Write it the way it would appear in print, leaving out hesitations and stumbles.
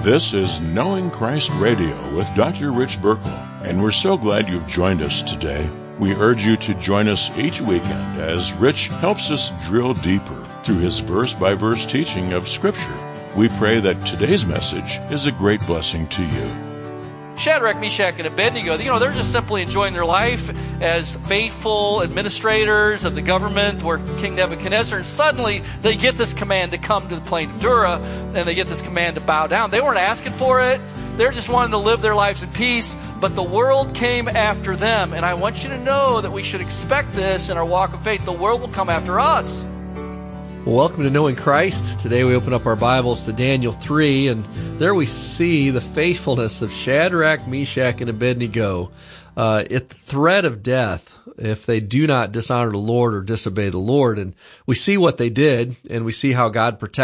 This is Knowing Christ Radio with Dr. Rich Burkle, and we're so glad you've joined us today. We urge you to join us each weekend as Rich helps us drill deeper through his verse-by-verse teaching of Scripture. We pray that today's message is a great blessing to you. Shadrach, Meshach, and Abednego, they're just simply enjoying their life as faithful administrators of the government where King Nebuchadnezzar, and suddenly they get this command to come to the plain of Dura, and they get this command to bow down. They weren't asking for it. They're just wanting to live their lives in peace, but the world came after them. And I want you to know that we should expect this in our walk of faith. The world will come after us. Well, welcome to Knowing Christ. Today we open up our Bibles to Daniel 3, and there we see the faithfulness of Shadrach, Meshach, and Abednego at the threat of death if they do not dishonor the Lord or disobey the Lord. And we see what they did, and we see how God protected